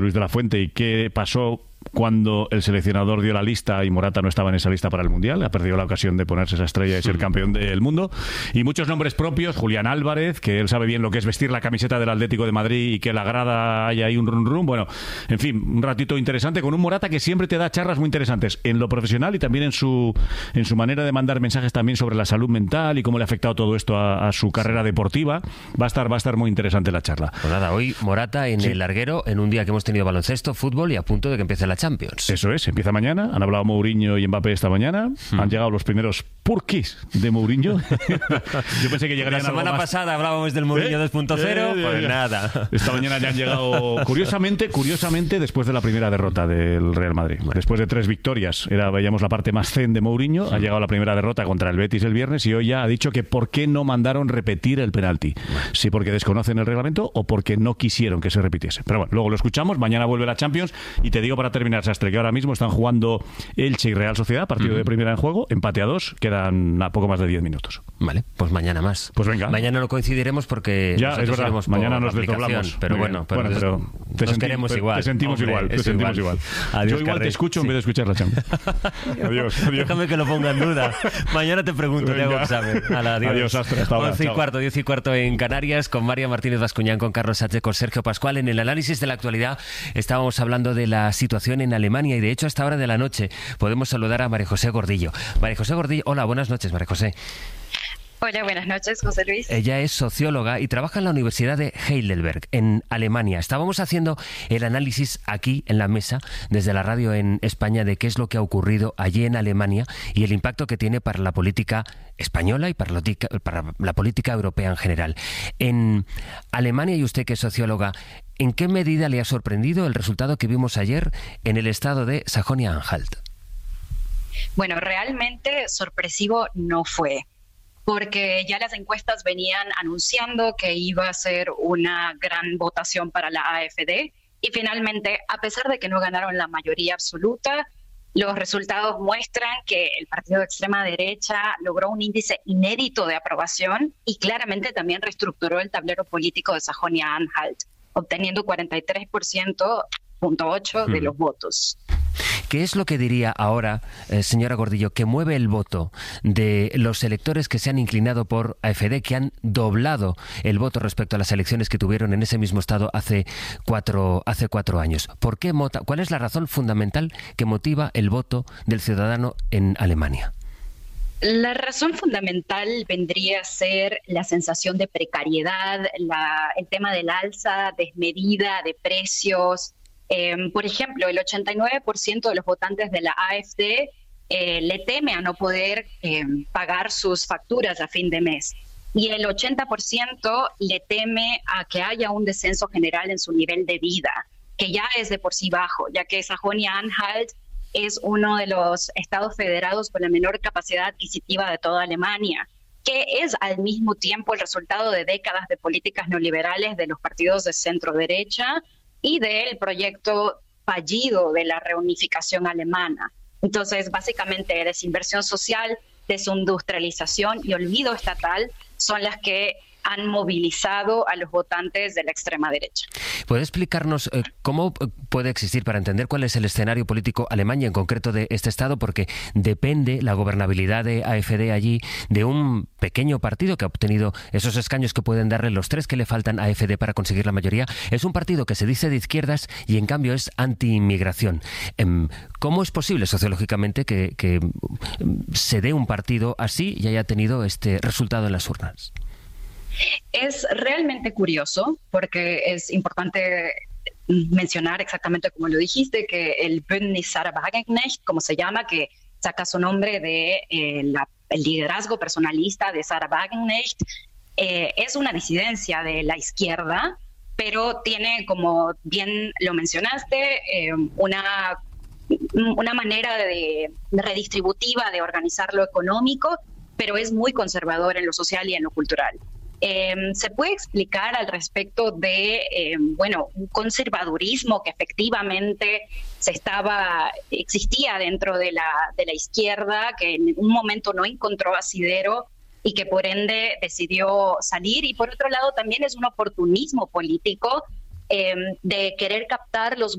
Luis de la Fuente, ¿y qué pasó cuando el seleccionador dio la lista y Morata no estaba en esa lista para el Mundial? Ha perdido la ocasión de ponerse esa estrella y ser campeón del mundo. Y muchos nombres propios, Julián Álvarez, que él sabe bien lo que es vestir la camiseta del Atlético de Madrid y que la grada haya ahí un rum. Bueno, en fin, un ratito interesante con un Morata que siempre te da charlas muy interesantes en lo profesional y también en su manera de mandar mensajes también sobre la salud mental y cómo le ha afectado todo esto a su carrera deportiva. Va a estar muy interesante la charla. Pues nada, hoy Morata en el larguero, en un día que hemos tenido baloncesto, fútbol y a punto de que empiece la Champions. Eso es, empieza mañana. Han hablado Mourinho y Mbappé esta mañana. Han llegado los primeros purquis de Mourinho. Yo pensé que llegarían la semana algo más. pasada hablábamos del Mourinho 2.0, pues nada. Esta mañana ya han llegado, curiosamente, después de la primera derrota del Real Madrid. Después de 3 victorias, veíamos la parte más zen de Mourinho. Ha llegado la primera derrota contra el Betis el viernes y hoy ya ha dicho que por qué no mandaron repetir el penalti. Si porque desconocen el reglamento o porque no quisieron que se repitiese. Pero bueno, luego lo escuchamos. Mañana vuelve la Champions y te digo para terminar, Sastre, que ahora mismo están jugando Elche y Real Sociedad, partido de primera en juego, empate a 2, quedan a poco más de 10 minutos. Vale, pues mañana más. Pues venga. Mañana no coincidiremos porque ya, es verdad, mañana nos desdoblamos. Pero bueno, nos queremos igual. Te sentimos igual. Adiós, yo igual Carré. te escucho en vez de escuchar la Champions. Adiós. Déjame que lo ponga en duda. Mañana te pregunto, te hago examen. Adiós, Sastre, hasta ahora. 10 y cuarto en Canarias, con María Martínez Bascuñán, con Carlos Sánchez, con Sergio Pascual. En el análisis de la actualidad estábamos hablando de la situación en Alemania y de hecho a esta hora de la noche podemos saludar a María José Gordillo. María José Gordillo, hola, buenas noches, María José. Hola, buenas noches, José Luis. Ella es socióloga y trabaja en la Universidad de Heidelberg, en Alemania. Estábamos haciendo el análisis aquí en la mesa, desde la radio en España, de qué es lo que ha ocurrido allí en Alemania y el impacto que tiene para la política española y para la política europea en general. En Alemania, y usted que es socióloga, ¿en qué medida le ha sorprendido el resultado que vimos ayer en el estado de Sajonia-Anhalt? Bueno, realmente sorpresivo no fue, porque ya las encuestas venían anunciando que iba a ser una gran votación para la AfD y finalmente, a pesar de que no ganaron la mayoría absoluta, los resultados muestran que el partido de extrema derecha logró un índice inédito de aprobación y claramente también reestructuró el tablero político de Sajonia-Anhalt, obteniendo 43.8% de los votos. ¿Qué es lo que diría ahora, señora Gordillo, que mueve el voto de los electores que se han inclinado por AfD, que han doblado el voto respecto a las elecciones que tuvieron en ese mismo estado hace cuatro años? ¿Cuál es la razón fundamental que motiva el voto del ciudadano en Alemania? La razón fundamental vendría a ser la sensación de precariedad, el tema del alza desmedida de precios. Por ejemplo, el 89% de los votantes de la AfD le teme a no poder pagar sus facturas a fin de mes. Y el 80% le teme a que haya un descenso general en su nivel de vida, que ya es de por sí bajo, ya que Sajonia-Anhalt es uno de los estados federados con la menor capacidad adquisitiva de toda Alemania, que es al mismo tiempo el resultado de décadas de políticas neoliberales de los partidos de centro-derecha y del proyecto fallido de la reunificación alemana. Entonces, básicamente, desinversión social, desindustrialización y olvido estatal son las que han movilizado a los votantes de la extrema derecha. ¿Puede explicarnos cómo puede existir, para entender cuál es el escenario político alemán y en concreto de este estado? Porque depende la gobernabilidad de AfD allí de un pequeño partido que ha obtenido esos escaños que pueden darle los 3 que le faltan a AfD para conseguir la mayoría. Es un partido que se dice de izquierdas y en cambio es anti-inmigración. ¿Cómo es posible sociológicamente que se dé un partido así y haya tenido este resultado en las urnas? Es realmente curioso porque es importante mencionar exactamente como lo dijiste, que el Bündnis Sarah Wagenknecht, como se llama, que saca su nombre de el liderazgo personalista de Sarah Wagenknecht, es una disidencia de la izquierda, pero tiene, como bien lo mencionaste, una manera redistributiva de organizar lo económico, pero es muy conservador en lo social y en lo cultural. ¿Se puede explicar al respecto de un conservadurismo que efectivamente existía dentro de la izquierda, que en un momento no encontró asidero y que por ende decidió salir? Y por otro lado también es un oportunismo político de querer captar los